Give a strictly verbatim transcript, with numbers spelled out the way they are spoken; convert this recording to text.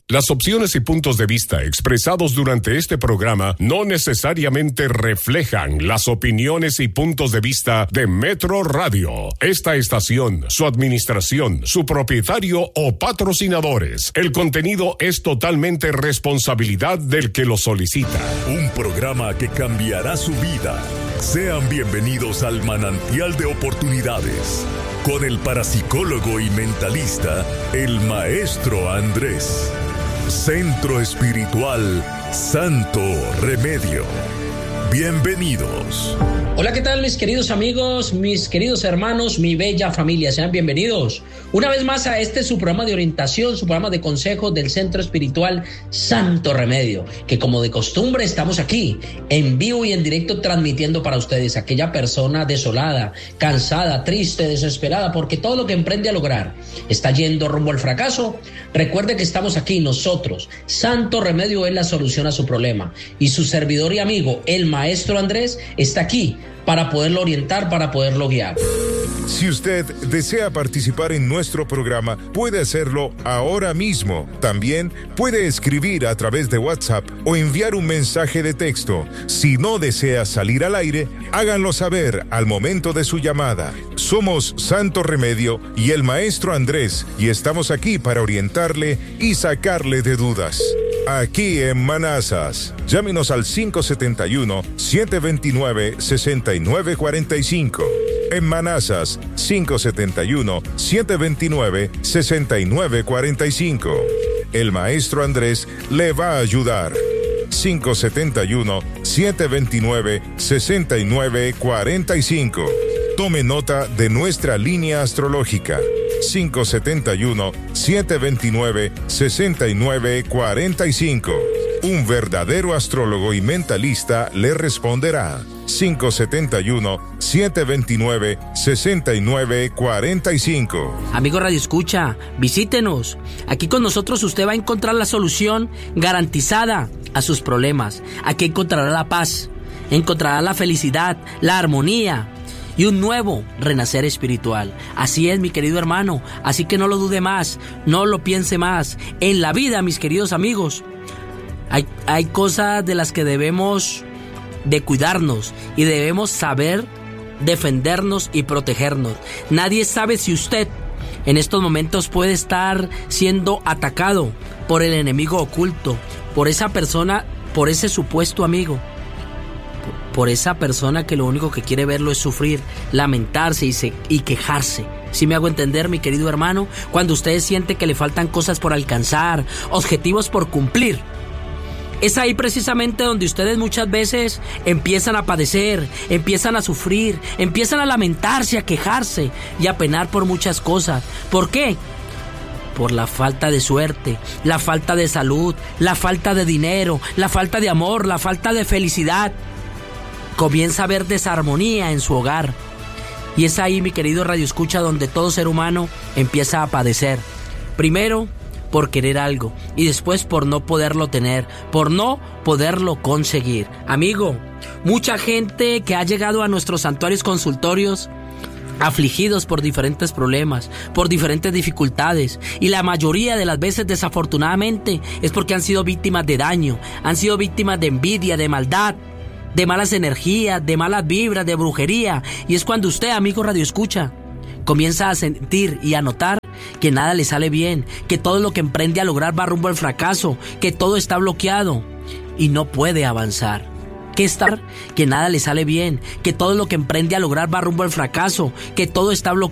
Las opciones y puntos de vista expresados durante este programa no necesariamente reflejan las opiniones y puntos de vista de Metro Radio, esta estación, su administración, su propietario o patrocinadores. El contenido es totalmente responsabilidad del que lo solicita. Un programa que cambiará su vida. Sean bienvenidos al manantial de oportunidades con el parapsicólogo y mentalista, el maestro Andrés. Centro Espiritual Santo Remedio. Bienvenidos. Hola, ¿qué tal mis queridos amigos, mis queridos hermanos, mi bella familia? Sean bienvenidos una vez más a este su programa de orientación, su programa de consejos del Centro Espiritual Santo Remedio, que como de costumbre estamos aquí en vivo y en directo transmitiendo para ustedes, aquella persona desolada, cansada, triste, desesperada, porque todo lo que emprende a lograr está yendo rumbo al fracaso. Recuerde que estamos aquí nosotros, Santo Remedio es la solución a su problema, y su servidor y amigo, el maestro Andrés, está aquí para poderlo orientar, para poderlo guiar. Si usted desea participar en nuestro programa, puede hacerlo ahora mismo. También puede escribir a través de WhatsApp o enviar un mensaje de texto. Si no desea salir al aire, háganlo saber al momento de su llamada. Somos Santo Remedio y el maestro Andrés, y estamos aquí para orientarle y sacarle de dudas. Aquí en Manazas, llámenos al cinco siete uno, siete dos nueve, seis nueve cuatro cinco. En Manazas, cinco siete uno, siete dos nueve, seis nueve cuatro cinco. El maestro Andrés le va a ayudar. cinco siete uno, siete dos nueve, seis nueve cuatro cinco. Tome nota de nuestra línea astrológica. cinco siete uno, siete dos nueve, seis nueve cuatro cinco. Un verdadero astrólogo y mentalista le responderá. cinco siete uno, siete dos nueve, seis nueve cuatro cinco. Amigo Radio Escucha, visítenos. Aquí con nosotros usted va a encontrar la solución garantizada a sus problemas. Aquí encontrará la paz, encontrará la felicidad, la armonía y un nuevo renacer espiritual. Así es, mi querido hermano. Así que no lo dude más, no lo piense más. En la vida, mis queridos amigos, hay, hay cosas de las que debemos de cuidarnos y debemos saber defendernos y protegernos. Nadie sabe si usted en estos momentos puede estar siendo atacado por el enemigo oculto, por esa persona, por ese supuesto amigo, por esa persona que lo único que quiere verlo es sufrir, lamentarse y, se, y quejarse. ¿Sí me hago entender, mi querido hermano? Cuando usted siente que le faltan cosas por alcanzar, objetivos por cumplir, es ahí precisamente donde ustedes muchas veces empiezan a padecer, empiezan a sufrir, empiezan a lamentarse, a quejarse y a penar por muchas cosas. ¿Por qué? Por la falta de suerte, la falta de salud, la falta de dinero, la falta de amor, la falta de felicidad. Comienza a haber desarmonía en su hogar. Y es ahí, mi querido Radio Escucha, donde todo ser humano empieza a padecer. Primero, por querer algo, y después por no poderlo tener, por no poderlo conseguir. Amigo, mucha gente que ha llegado a nuestros santuarios consultorios afligidos por diferentes problemas, por diferentes dificultades, y la mayoría de las veces, desafortunadamente, es porque han sido víctimas de daño, han sido víctimas de envidia, de maldad, de malas energías, de malas vibras, de brujería. Y es cuando usted, amigo Radio Escucha, comienza a sentir y a notar que nada le sale bien, que todo lo que emprende a lograr va rumbo al fracaso, que todo está bloqueado y no puede avanzar. Que estar, que nada le sale bien, que todo lo que emprende a lograr va rumbo al fracaso, que todo está bloqueado.